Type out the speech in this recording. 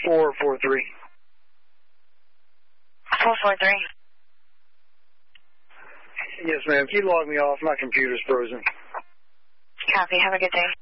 443. 443. Yes, ma'am. Can you log me off? My computer's frozen. Copy. Have a good day.